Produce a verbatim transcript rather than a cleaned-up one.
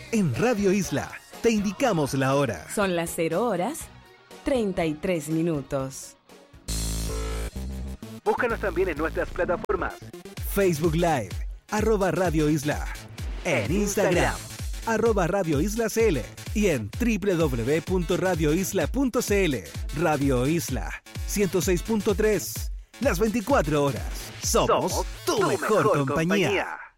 En Radio Isla te indicamos la hora. Son las cero horas, treinta y tres minutos. Búscanos también en nuestras plataformas. Facebook Live, arroba Radio Isla. En Instagram, arroba Radio Isla C L. Y en doble u doble u doble u punto radio isla punto c l. Radio Isla, ciento seis punto tres. Las veinticuatro horas. Somos, Somos tu, tu mejor, mejor compañía. compañía.